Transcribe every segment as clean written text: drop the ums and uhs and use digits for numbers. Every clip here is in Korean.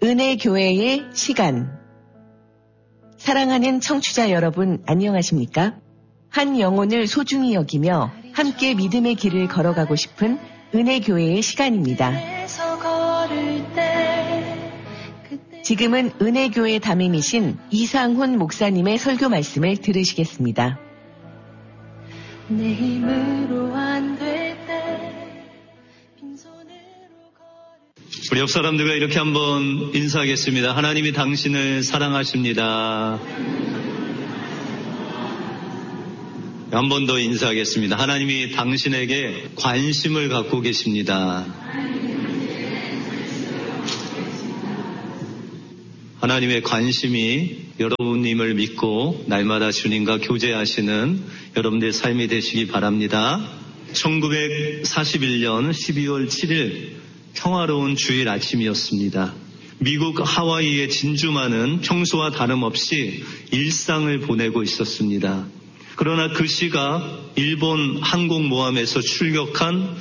은혜교회의 시간. 사랑하는 청취자 여러분, 안녕하십니까? 한 영혼을 소중히 여기며 함께 믿음의 길을 걸어가고 싶은 은혜교회의 시간입니다. 지금은 은혜교회 담임이신 이상훈 목사님의 설교 말씀을 들으시겠습니다. 내 힘으로 안 될 때 우리 옆 사람들과 이렇게 한번 인사하겠습니다. 하나님이 당신을 사랑하십니다. 한 번 더 인사하겠습니다. 하나님이 당신에게 관심을 갖고 계십니다. 하나님의 관심이 여러분님을 믿고 날마다 주님과 교제하시는 여러분들의 삶이 되시기 바랍니다. 1941년 12월 7일 평화로운 주일 아침이었습니다. 미국 하와이의 진주만은 평소와 다름없이 일상을 보내고 있었습니다. 그러나 그 시각 일본 항공모함에서 출격한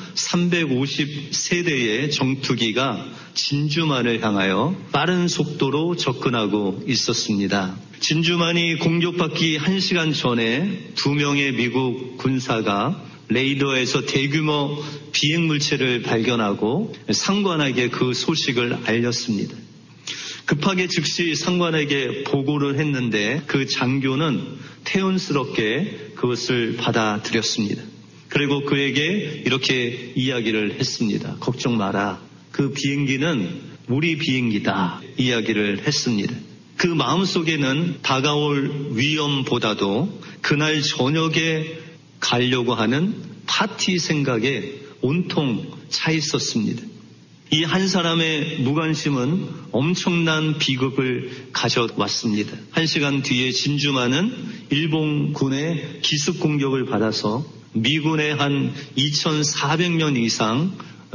350세대의 정투기가 진주만을 향하여 빠른 속도로 접근하고 있었습니다. 진주만이 공격받기 1시간 전에 2명의 미국 군사가 레이더에서 대규모 비행물체를 발견하고 상관에게 그 소식을 알렸습니다. 급하게 즉시 상관에게 보고를 했는데 그 장교는 태연스럽게 그것을 받아들였습니다. 그리고 그에게 이렇게 이야기를 했습니다. 걱정 마라. 그 비행기는 우리 비행기다. 이야기를 했습니다. 그 마음속에는 다가올 위험보다도 그날 저녁에 가려고 하는 파티 생각에 온통 차 있었습니다. 이 한 사람의 무관심은 엄청난 비극을 가져왔습니다. 1시간 뒤에 진주만은 일본군의 기습 공격을 받아서 미군의 한 2,400명 이상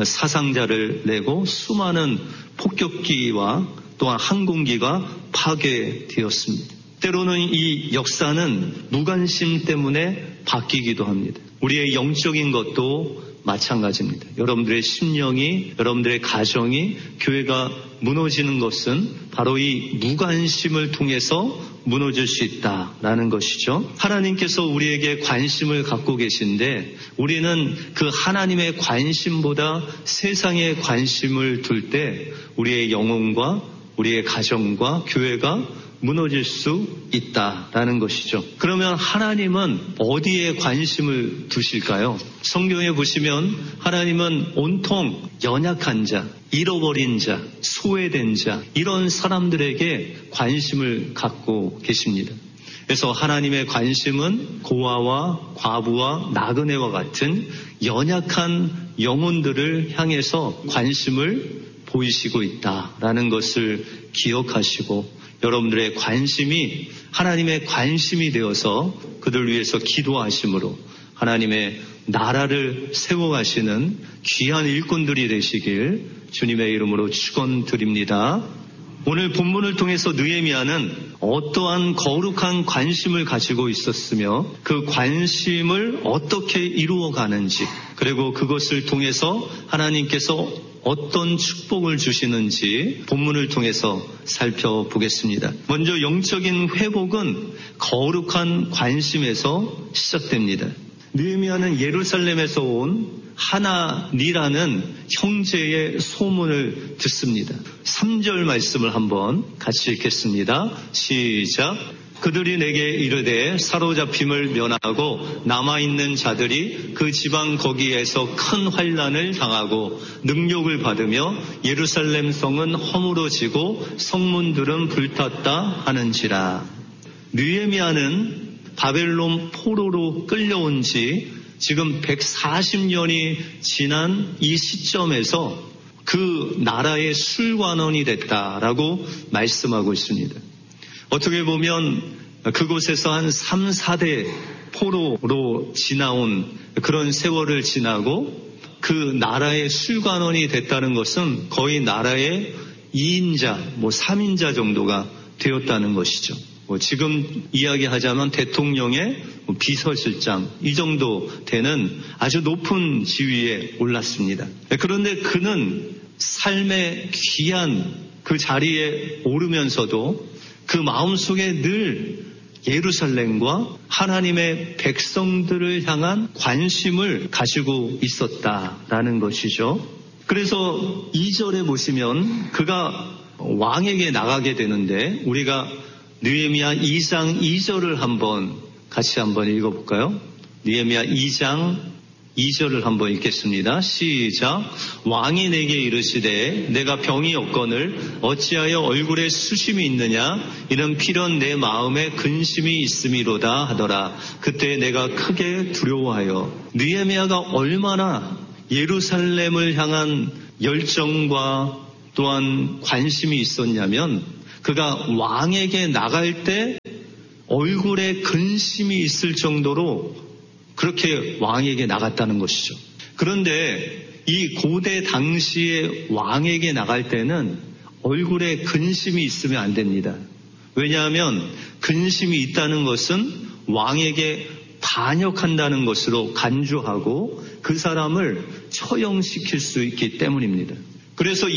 사상자를 내고 수많은 폭격기와 또한 항공기가 파괴되었습니다. 때로는 이 역사는 무관심 때문에 바뀌기도 합니다. 우리의 영적인 것도 마찬가지입니다. 여러분들의 심령이, 여러분들의 가정이, 교회가 무너지는 것은 바로 이 무관심을 통해서 무너질 수 있다라는 것이죠. 하나님께서 우리에게 관심을 갖고 계신데 우리는 그 하나님의 관심보다 세상에 관심을 둘 때 우리의 영혼과 우리의 가정과 교회가 무너질 수 있다라는 것이죠. 그러면 하나님은 어디에 관심을 두실까요? 성경에 보시면 하나님은 온통 연약한 자, 잃어버린 자, 소외된 자 이런 사람들에게 관심을 갖고 계십니다. 그래서 하나님의 관심은 고아와 과부와 나그네와 같은 연약한 영혼들을 향해서 관심을 보이시고 있다라는 것을 기억하시고 여러분들의 관심이 하나님의 관심이 되어서 그들 위해서 기도하심으로 하나님의 나라를 세워가시는 귀한 일꾼들이 되시길 주님의 이름으로 축원드립니다. 오늘 본문을 통해서 느헤미야는 어떠한 거룩한 관심을 가지고 있었으며 그 관심을 어떻게 이루어가는지 그리고 그것을 통해서 하나님께서 어떤 축복을 주시는지 본문을 통해서 살펴보겠습니다. 먼저 영적인 회복은 거룩한 관심에서 시작됩니다. 느헤미야는 예루살렘에서 온 하나니라는 형제의 소문을 듣습니다. 3절 말씀을 한번 같이 읽겠습니다. 시작. 그들이 내게 이르되 사로잡힘을 면하고 남아있는 자들이 그 지방 거기에서 큰 환난을 당하고 능욕을 받으며 예루살렘 성은 허물어지고 성문들은 불탔다 하는지라. 느헤미야는 바벨론 포로로 끌려온 지 지금 140년이 지난 이 시점에서 그 나라의 술관원이 됐다라고 말씀하고 있습니다. 어떻게 보면 그곳에서 한 3, 4대 포로로 지나온 그런 세월을 지나고 그 나라의 술관원이 됐다는 것은 거의 나라의 2인자, 3인자 정도가 되었다는 것이죠. 지금 이야기하자면 대통령의 비서실장 이 정도 되는 아주 높은 지위에 올랐습니다. 그런데 그는 삶의 귀한 그 자리에 오르면서도 그 마음속에 늘 예루살렘과 하나님의 백성들을 향한 관심을 가지고 있었다라는 것이죠. 그래서 2절에 보시면 그가 왕에게 나가게 되는데 우리가 느헤미야 2장 2절을 같이 한번 읽어볼까요? 느헤미야 2장 2절을 한번 읽겠습니다. 시작. 왕이 내게 이르시되 내가 병이 없거늘 어찌하여 얼굴에 수심이 있느냐? 이는 필연 내 마음에 근심이 있음이로다 하더라. 그때 내가 크게 두려워하여. 느헤미야가 얼마나 예루살렘을 향한 열정과 또한 관심이 있었냐면 그가 왕에게 나갈 때 얼굴에 근심이 있을 정도로 그렇게 왕에게 나갔다는 것이죠. 그런데 이 고대 당시의 왕에게 나갈 때는 얼굴에 근심이 있으면 안 됩니다. 왜냐하면 근심이 있다는 것은 왕에게 반역한다는 것으로 간주하고 그 사람을 처형시킬 수 있기 때문입니다. 그래서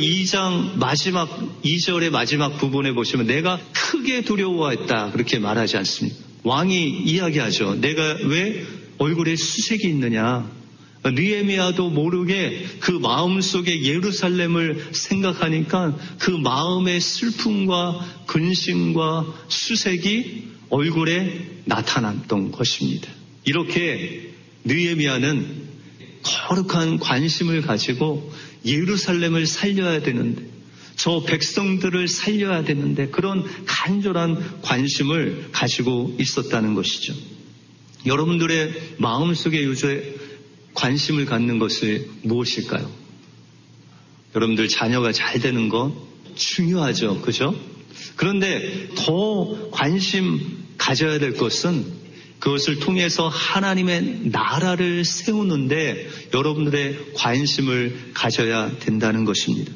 2절의 마지막 부분에 보시면 내가 크게 두려워했다 그렇게 말하지 않습니까? 왕이 이야기하죠. 내가 왜 얼굴에 수색이 있느냐? 느헤미야도 모르게 그 마음속에 예루살렘을 생각하니까 그 마음의 슬픔과 근심과 수색이 얼굴에 나타났던 것입니다. 이렇게 느헤미야는 거룩한 관심을 가지고 예루살렘을 살려야 되는데 저 백성들을 살려야 되는데 그런 간절한 관심을 가지고 있었다는 것이죠. 여러분들의 마음속에 요새 관심을 갖는 것이 무엇일까요? 여러분들 자녀가 잘 되는 건 중요하죠. 그죠? 그런데 더 관심 가져야 될 것은 그것을 통해서 하나님의 나라를 세우는데 여러분들의 관심을 가져야 된다는 것입니다.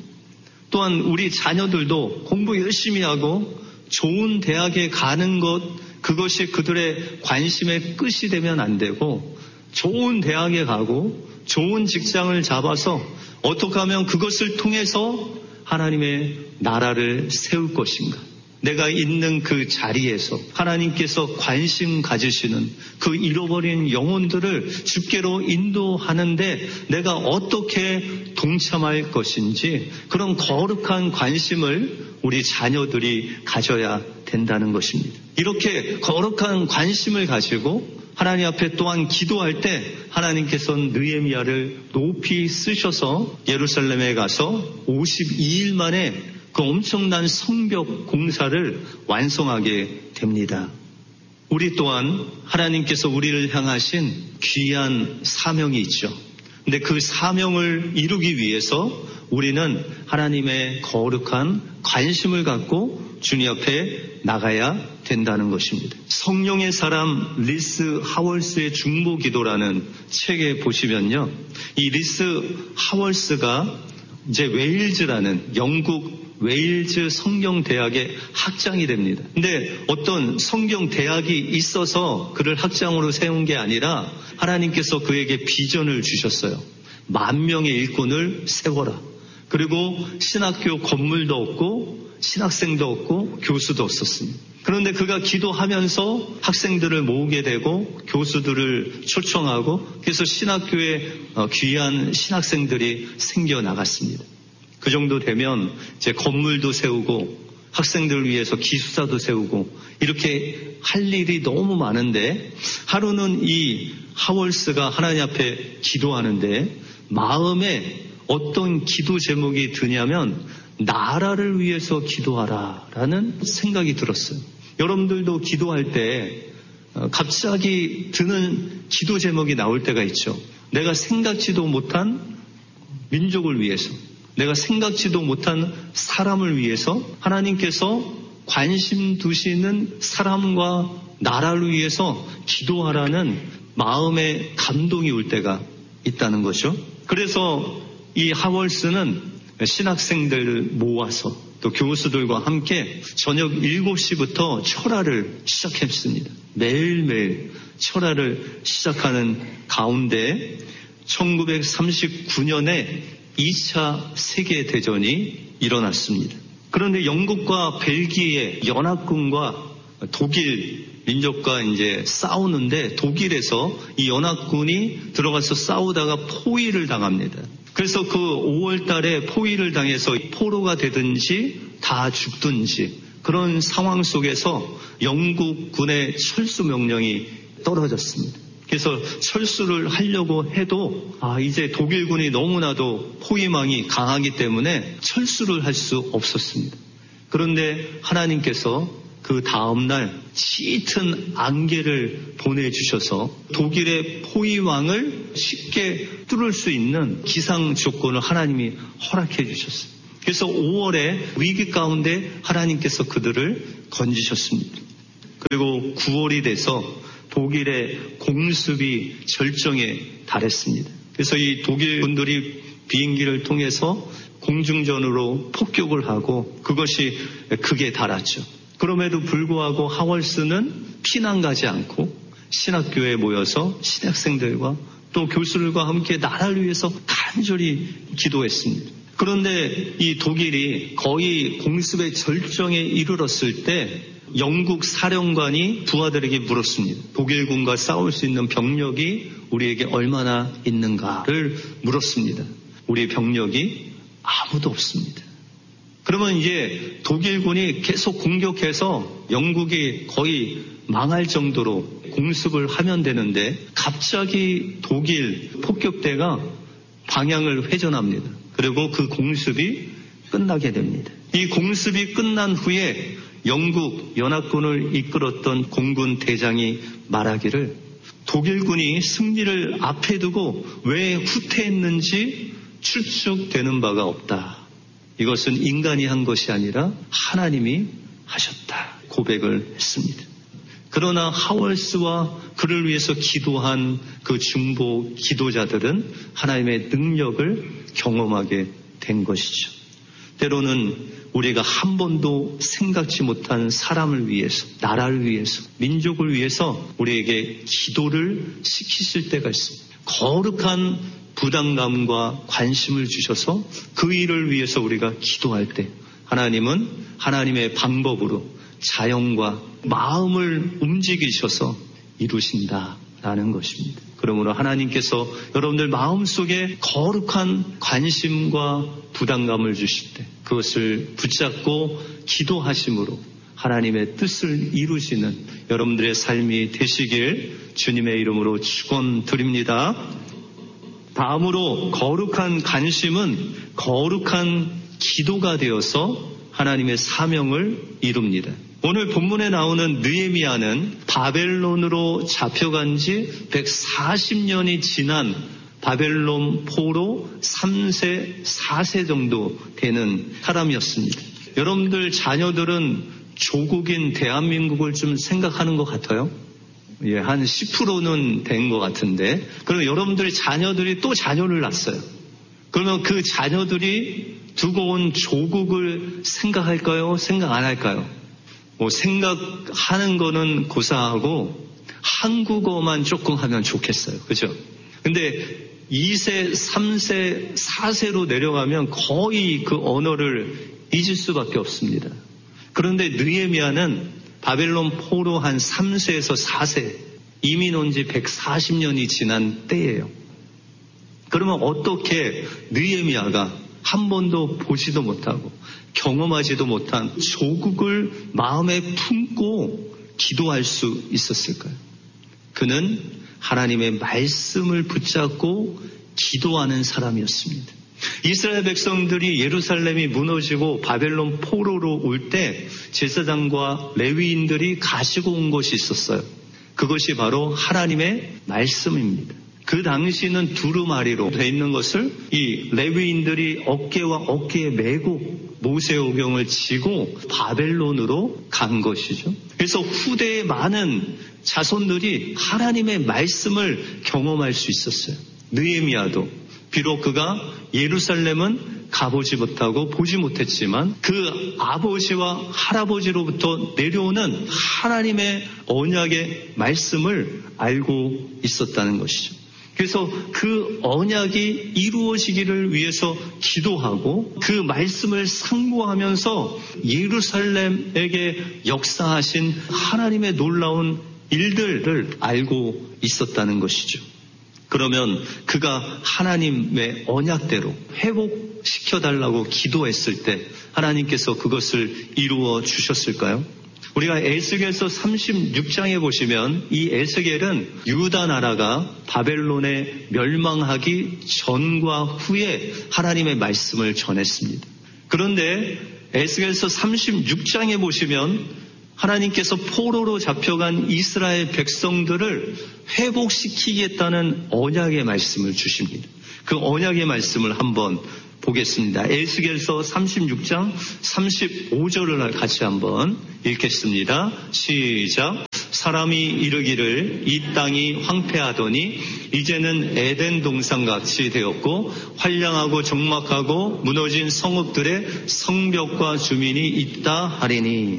또한 우리 자녀들도 공부 열심히 하고 좋은 대학에 가는 것, 그것이 그들의 관심의 끝이 되면 안 되고 좋은 대학에 가고 좋은 직장을 잡아서 어떻게 하면 그것을 통해서 하나님의 나라를 세울 것인가. 내가 있는 그 자리에서 하나님께서 관심 가지시는 그 잃어버린 영혼들을 주께로 인도하는데 내가 어떻게 동참할 것인지 그런 거룩한 관심을 우리 자녀들이 가져야 된다는 것입니다. 이렇게 거룩한 관심을 가지고 하나님 앞에 또한 기도할 때 하나님께서는 느헤미야를 높이 쓰셔서 예루살렘에 가서 52일 만에 그 엄청난 성벽 공사를 완성하게 됩니다. 우리 또한 하나님께서 우리를 향하신 귀한 사명이 있죠. 근데 그 사명을 이루기 위해서 우리는 하나님의 거룩한 관심을 갖고 주님 앞에 나가야 된다는 것입니다. 성령의 사람 리스 하월스의 중보기도라는 책에 보시면요. 이 리스 하월스가 이제 웨일즈라는 영국 웨일즈 성경대학의 학장이 됩니다. 근데 어떤 성경대학이 있어서 그를 학장으로 세운 게 아니라 하나님께서 그에게 비전을 주셨어요. 10,000명의 일꾼을 세워라. 그리고 신학교 건물도 없고 신학생도 없고 교수도 없었습니다. 그런데 그가 기도하면서 학생들을 모으게 되고 교수들을 초청하고 그래서 신학교에 귀한 신학생들이 생겨나갔습니다. 그 정도 되면 이제 건물도 세우고 학생들을 위해서 기숙사도 세우고 이렇게 할 일이 너무 많은데 하루는 이 하월스가 하나님 앞에 기도하는데 마음에 어떤 기도 제목이 드냐면 나라를 위해서 기도하라라는 생각이 들었어요. 여러분들도 기도할 때 갑자기 드는 기도 제목이 나올 때가 있죠. 내가 생각지도 못한 민족을 위해서 내가 생각지도 못한 사람을 위해서 하나님께서 관심 두시는 사람과 나라를 위해서 기도하라는 마음의 감동이 올 때가 있다는 거죠. 그래서 이 하월스는 신학생들을 모아서 또 교수들과 함께 저녁 7시부터 철화를 시작했습니다. 매일매일 철화를 시작하는 가운데 1939년에 2차 세계대전이 일어났습니다. 그런데 영국과 벨기에 연합군과 독일 민족과 이제 싸우는데 독일에서 이 연합군이 들어가서 싸우다가 포위를 당합니다. 그래서 그 5월 달에 포위를 당해서 포로가 되든지 다 죽든지 그런 상황 속에서 영국군의 철수 명령이 떨어졌습니다. 그래서 철수를 하려고 해도 이제 독일군이 너무나도 포위망이 강하기 때문에 철수를 할 수 없었습니다. 그런데 하나님께서 그 다음날 짙은 안개를 보내주셔서 독일의 포위망을 쉽게 뚫을 수 있는 기상 조건을 하나님이 허락해 주셨어요. 그래서 5월에 위기 가운데 하나님께서 그들을 건지셨습니다. 그리고 9월이 돼서 독일의 공습이 절정에 달했습니다. 그래서 이 독일 분들이 비행기를 통해서 공중전으로 폭격을 하고 그것이 극에 달았죠. 그럼에도 불구하고 하월스는 피난 가지 않고 신학교에 모여서 신학생들과 또 교수들과 함께 나라를 위해서 간절히 기도했습니다. 그런데 이 독일이 거의 공습의 절정에 이르렀을 때 영국 사령관이 부하들에게 물었습니다. 독일군과 싸울 수 있는 병력이 우리에게 얼마나 있는가를 물었습니다. 우리의 병력이 아무도 없습니다. 그러면 이제 독일군이 계속 공격해서 영국이 거의 망할 정도로 공습을 하면 되는데 갑자기 독일 폭격대가 방향을 회전합니다. 그리고 그 공습이 끝나게 됩니다. 이 공습이 끝난 후에 영국 연합군을 이끌었던 공군 대장이 말하기를 독일군이 승리를 앞에 두고 왜 후퇴했는지 추측되는 바가 없다. 이것은 인간이 한 것이 아니라 하나님이 하셨다. 고백을 했습니다. 그러나 하월스와 그를 위해서 기도한 그 중보 기도자들은 하나님의 능력을 경험하게 된 것이죠. 때로는 우리가 한 번도 생각지 못한 사람을 위해서, 나라를 위해서, 민족을 위해서 우리에게 기도를 시키실 때가 있습니다. 거룩한 부담감과 관심을 주셔서 그 일을 위해서 우리가 기도할 때 하나님은 하나님의 방법으로 자연과 마음을 움직이셔서 이루신다라는 것입니다. 그러므로 하나님께서 여러분들 마음속에 거룩한 관심과 부담감을 주실 때 그것을 붙잡고 기도하심으로 하나님의 뜻을 이루시는 여러분들의 삶이 되시길 주님의 이름으로 축원드립니다. 다음으로 거룩한 관심은 거룩한 기도가 되어서 하나님의 사명을 이룹니다. 오늘 본문에 나오는 느헤미야는 바벨론으로 잡혀간 지 140년이 지난 바벨론 포로 3세, 4세 정도 되는 사람이었습니다. 여러분들 자녀들은 조국인 대한민국을 좀 생각하는 것 같아요? 예, 한 10%는 된 것 같은데, 그럼 여러분들의 자녀들이 또 자녀를 낳았어요. 그러면 그 자녀들이 두고 온 조국을 생각할까요? 생각 안 할까요? 생각하는 거는 고사하고 한국어만 조금 하면 좋겠어요. 그죠? 근데 2세, 3세, 4세로 내려가면 거의 그 언어를 잊을 수밖에 없습니다. 그런데 느헤미야는 바벨론 포로 한 3세에서 4세, 이민 온 지 140년이 지난 때예요. 그러면 어떻게 느헤미야가 한 번도 보지도 못하고 경험하지도 못한 조국을 마음에 품고 기도할 수 있었을까요? 그는 하나님의 말씀을 붙잡고 기도하는 사람이었습니다. 이스라엘 백성들이 예루살렘이 무너지고 바벨론 포로로 올 때 제사장과 레위인들이 가지고 온 것이 있었어요. 그것이 바로 하나님의 말씀입니다. 그 당시는 두루마리로 돼 있는 것을 이 레위인들이 어깨와 어깨에 메고 모세오경을 지고 바벨론으로 간 것이죠. 그래서 후대의 많은 자손들이 하나님의 말씀을 경험할 수 있었어요. 느헤미야도 비록 그가 예루살렘은 가보지 못하고 보지 못했지만 그 아버지와 할아버지로부터 내려오는 하나님의 언약의 말씀을 알고 있었다는 것이죠. 그래서 그 언약이 이루어지기를 위해서 기도하고 그 말씀을 상고하면서 예루살렘에게 역사하신 하나님의 놀라운 일들을 알고 있었다는 것이죠. 그러면 그가 하나님의 언약대로 회복시켜달라고 기도했을 때 하나님께서 그것을 이루어 주셨을까요? 우리가 에스겔서 36장에 보시면 이 에스겔은 유다 나라가 바벨론에 멸망하기 전과 후에 하나님의 말씀을 전했습니다. 그런데 에스겔서 36장에 보시면 하나님께서 포로로 잡혀간 이스라엘 백성들을 회복시키겠다는 언약의 말씀을 주십니다. 그 언약의 말씀을 한번 보겠습니다. 에스겔서 36장 35절을 같이 한번 읽겠습니다. 시작. 사람이 이르기를 이 땅이 황폐하더니 이제는 에덴 동산같이 되었고 환량하고 적막하고 무너진 성읍들의 성벽과 주민이 있다 하리니.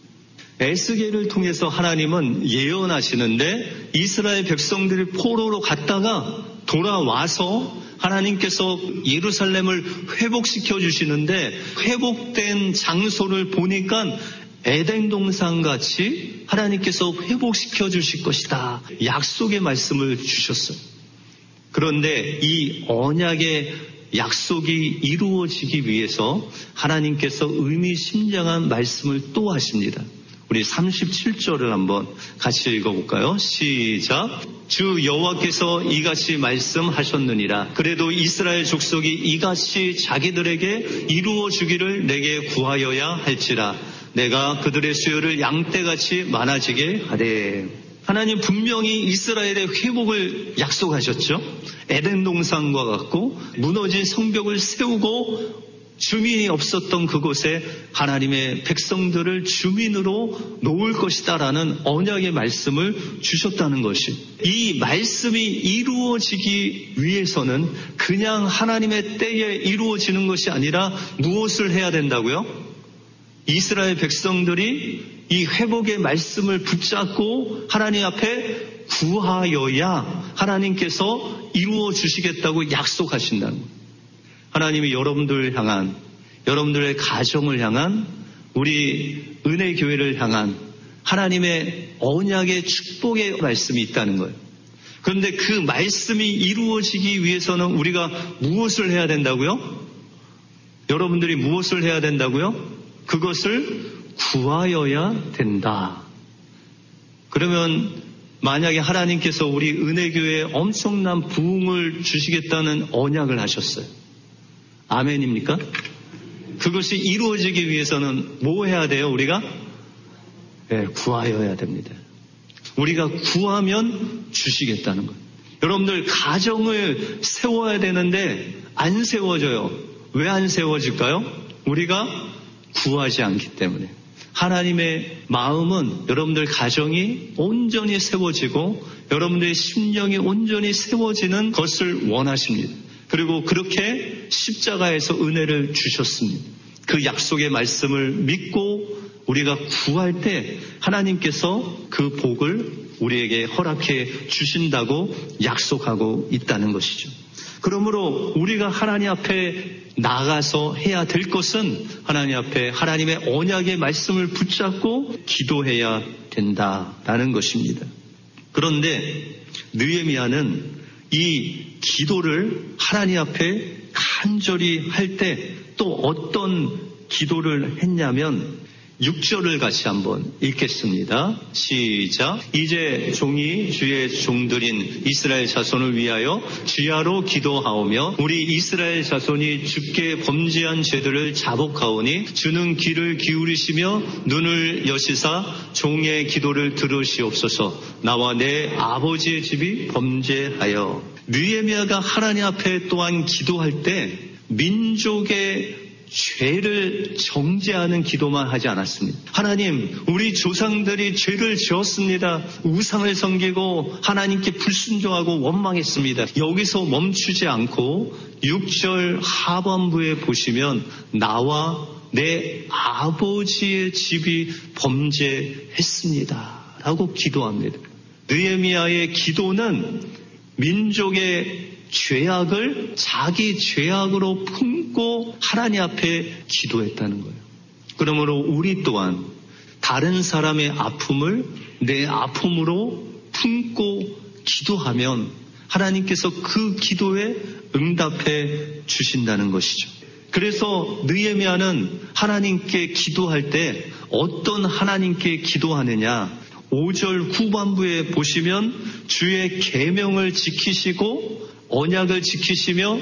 에스겔을 통해서 하나님은 예언하시는데 이스라엘 백성들이 포로로 갔다가 돌아와서 하나님께서 예루살렘을 회복시켜 주시는데 회복된 장소를 보니까 에덴 동산같이 하나님께서 회복시켜 주실 것이다. 약속의 말씀을 주셨어요. 그런데 이 언약의 약속이 이루어지기 위해서 하나님께서 의미심장한 말씀을 또 하십니다. 우리 37절을 한번 같이 읽어볼까요? 시작. 주 여호와께서 이같이 말씀하셨느니라. 그래도 이스라엘 족속이 이같이 자기들에게 이루어 주기를 내게 구하여야 할지라. 내가 그들의 수요를 양떼같이 많아지게 하되. 하나님 분명히 이스라엘의 회복을 약속하셨죠. 에덴 동산과 같고 무너진 성벽을 세우고 주민이 없었던 그곳에 하나님의 백성들을 주민으로 놓을 것이다라는 언약의 말씀을 주셨다는 것이, 이 말씀이 이루어지기 위해서는 그냥 하나님의 때에 이루어지는 것이 아니라 무엇을 해야 된다고요? 이스라엘 백성들이 이 회복의 말씀을 붙잡고 하나님 앞에 구하여야 하나님께서 이루어 주시겠다고 약속하신다는 거예요. 하나님이 여러분들을 향한, 여러분들의 가정을 향한, 우리 은혜교회를 향한 하나님의 언약의 축복의 말씀이 있다는 거예요. 그런데 그 말씀이 이루어지기 위해서는 우리가 무엇을 해야 된다고요? 여러분들이 무엇을 해야 된다고요? 그것을 구하여야 된다. 그러면 만약에 하나님께서 우리 은혜교회에 엄청난 부흥을 주시겠다는 언약을 하셨어요. 아멘입니까? 그것이 이루어지기 위해서는 뭐 해야 돼요? 우리가? 네, 구하여야 됩니다. 우리가 구하면 주시겠다는 거예요. 여러분들 가정을 세워야 되는데 안 세워져요. 왜 안 세워질까요? 우리가 구하지 않기 때문에. 하나님의 마음은 여러분들 가정이 온전히 세워지고 여러분들의 심령이 온전히 세워지는 것을 원하십니다. 그리고 그렇게 십자가에서 은혜를 주셨습니다. 그 약속의 말씀을 믿고 우리가 구할 때 하나님께서 그 복을 우리에게 허락해 주신다고 약속하고 있다는 것이죠. 그러므로 우리가 하나님 앞에 나가서 해야 될 것은 하나님 앞에 하나님의 언약의 말씀을 붙잡고 기도해야 된다라는 것입니다. 그런데 느헤미야는 이 기도를 하나님 앞에 간절히 할 때 또 어떤 기도를 했냐면 6절을 같이 한번 읽겠습니다. 시작. 이제 종이 주의 종들인 이스라엘 자손을 위하여 주야로 기도하오며 우리 이스라엘 자손이 주께 범죄한 죄들을 자복하오니 주는 귀를 기울이시며 눈을 여시사 종의 기도를 들으시옵소서. 나와 내 아버지의 집이 범죄하여. 느헤미야가 하나님 앞에 또한 기도할 때 민족의 죄를 정죄하는 기도만 하지 않았습니다. 하나님, 우리 조상들이 죄를 지었습니다. 우상을 섬기고 하나님께 불순종하고 원망했습니다. 여기서 멈추지 않고 6절 하반부에 보시면 나와 내 아버지의 집이 범죄했습니다 라고 기도합니다. 느헤미야의 기도는 민족의 죄악을 자기 죄악으로 품고 하나님 앞에 기도했다는 거예요. 그러므로 우리 또한 다른 사람의 아픔을 내 아픔으로 품고 기도하면 하나님께서 그 기도에 응답해 주신다는 것이죠. 그래서 느헤미야는 하나님께 기도할 때 어떤 하나님께 기도하느냐? 5절 후반부에 보시면 주의 계명을 지키시고 언약을 지키시며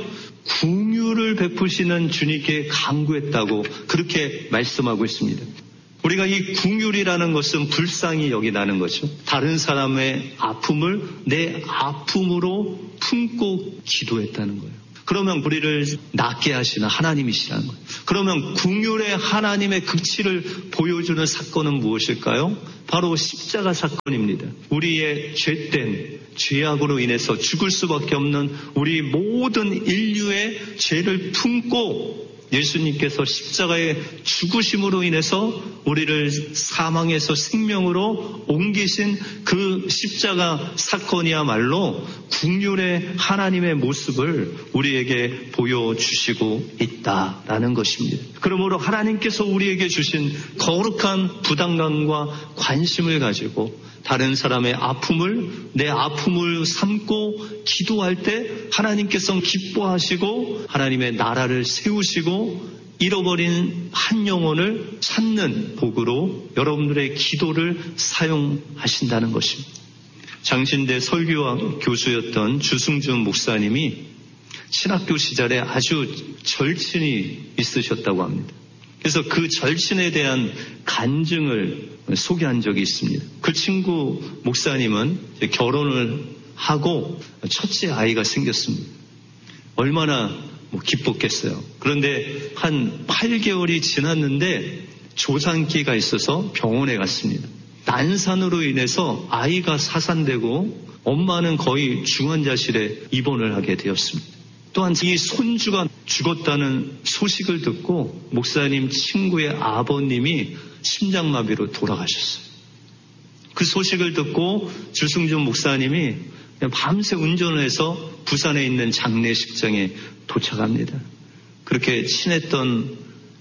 긍휼을 베푸시는 주님께 간구했다고 그렇게 말씀하고 있습니다. 우리가 이 긍휼이라는 것은 불쌍히 여기라는 거죠. 다른 사람의 아픔을 내 아픔으로 품고 기도했다는 거예요. 그러면 우리를 낫게 하시는 하나님이시라는 거예요. 그러면 긍휼의 하나님의 극치를 보여주는 사건은 무엇일까요? 바로 십자가 사건입니다. 우리의 죄된 죄악으로 인해서 죽을 수밖에 없는 우리 모든 인류의 죄를 품고 예수님께서 십자가의 죽으심으로 인해서 우리를 사망에서 생명으로 옮기신 그 십자가 사건이야말로 긍휼의 하나님의 모습을 우리에게 보여주시고 있다라는 것입니다. 그러므로 하나님께서 우리에게 주신 거룩한 부담감과 관심을 가지고 다른 사람의 아픔을 내 아픔을 삼고 기도할 때 하나님께서 기뻐하시고 하나님의 나라를 세우시고 잃어버린 한 영혼을 찾는 복으로 여러분들의 기도를 사용하신다는 것입니다. 장신대 설교와 교수였던 주승준 목사님이 신학교 시절에 아주 절친이 있으셨다고 합니다. 그래서 그 절친에 대한 간증을 소개한 적이 있습니다. 그 친구 목사님은 결혼을 하고 첫째 아이가 생겼습니다. 얼마나 기뻤겠어요. 그런데 한 8개월이 지났는데 조산기가 있어서 병원에 갔습니다. 난산으로 인해서 아이가 사산되고 엄마는 거의 중환자실에 입원을 하게 되었습니다. 또한 이 손주가 죽었다는 소식을 듣고 목사님 친구의 아버님이 심장마비로 돌아가셨어요. 그 소식을 듣고 주승준 목사님이 밤새 운전을 해서 부산에 있는 장례식장에 도착합니다. 그렇게 친했던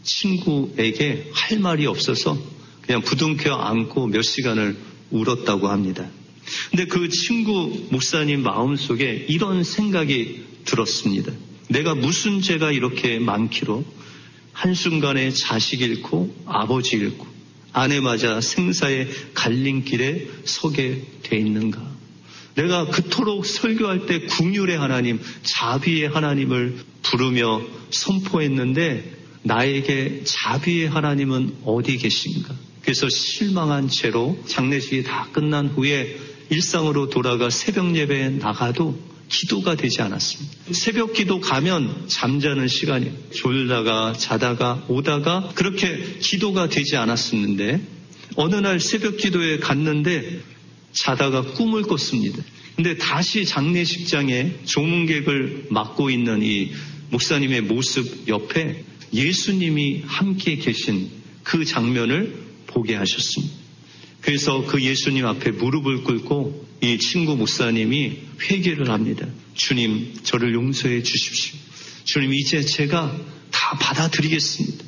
친구에게 할 말이 없어서 그냥 부둥켜 안고 몇 시간을 울었다고 합니다. 근데 그 친구 목사님 마음속에 이런 생각이 들었습니다. 내가 무슨 죄가 이렇게 많기로 한순간에 자식 잃고 아버지 잃고 아내 맞아 생사의 갈림길에 서게 돼 있는가? 내가 그토록 설교할 때 긍휼의 하나님, 자비의 하나님을 부르며 선포했는데 나에게 자비의 하나님은 어디 계신가? 그래서 실망한 채로 장례식이 다 끝난 후에 일상으로 돌아가 새벽 예배에 나가도 기도가 되지 않았습니다. 새벽 기도 가면 잠자는 시간이에요. 졸다가 자다가 오다가 그렇게 기도가 되지 않았었는데 어느 날 새벽 기도에 갔는데 자다가 꿈을 꿨습니다. 근데 다시 장례식장에 조문객을 맡고 있는 이 목사님의 모습 옆에 예수님이 함께 계신 그 장면을 보게 하셨습니다. 그래서 그 예수님 앞에 무릎을 꿇고 이 친구 목사님이 회개를 합니다. 주님, 저를 용서해 주십시오. 주님, 이제 제가 다 받아들이겠습니다.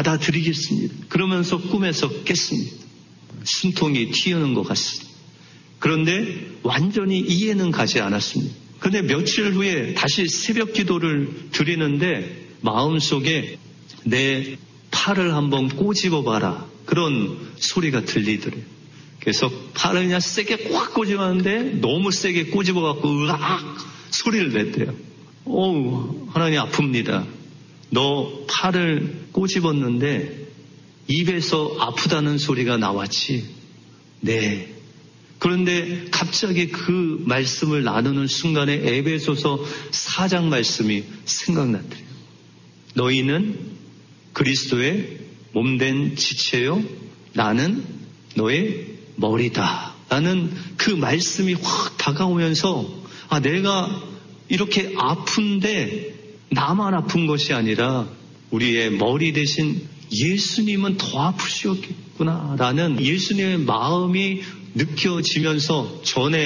그러면서 꿈에서 깼습니다. 숨통이 튀어나온 것 같습니다. 그런데 완전히 이해는 가지 않았습니다. 그런데 며칠 후에 다시 새벽 기도를 드리는데 마음속에 내 팔을 한번 꼬집어 봐라. 그런 소리가 들리더래요. 그래서 팔을 그냥 세게 꽉 꼬집었는데 너무 세게 꼬집어갖고 으악 소리를 냈대요. 어우, 하나님 아픕니다. 너 팔을 꼬집었는데 입에서 아프다는 소리가 나왔지. 네. 그런데 갑자기 그 말씀을 나누는 순간에 에베소서 4장 말씀이 생각났대요. 너희는 그리스도의 몸된 지체요 나는 너의 머리다 라는 그 말씀이 확 다가오면서 내가 이렇게 아픈데 나만 아픈 것이 아니라 우리의 머리 대신 예수님은 더 아프시었겠구나 라는 예수님의 마음이 느껴지면서 전에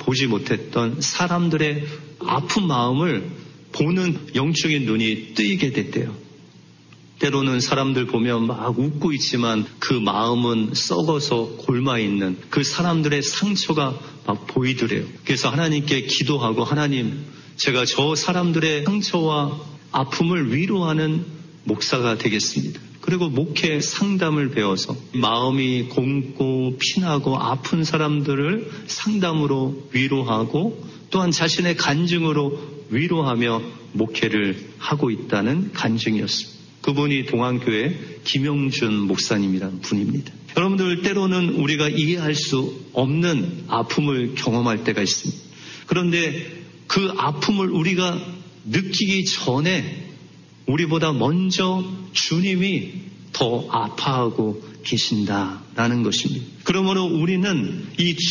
보지 못했던 사람들의 아픈 마음을 보는 영적인 눈이 뜨이게 됐대요. 때로는 사람들 보면 막 웃고 있지만 그 마음은 썩어서 골마있는 그 사람들의 상처가 막 보이더래요. 그래서 하나님께 기도하고 하나님, 제가 저 사람들의 상처와 아픔을 위로하는 목사가 되겠습니다. 그리고 목회 상담을 배워서 마음이 곪고 피나고 아픈 사람들을 상담으로 위로하고 또한 자신의 간증으로 위로하며 목회를 하고 있다는 간증이었습니다. 그분이 동안교회 김영준 목사님이라는 분입니다. 여러분들, 때로는 우리가 이해할 수 없는 아픔을 경험할 때가 있습니다. 그런데 그 아픔을 우리가 느끼기 전에 우리보다 먼저 주님이 더 아파하고 계신다라는 것입니다. 그러므로 우리는 이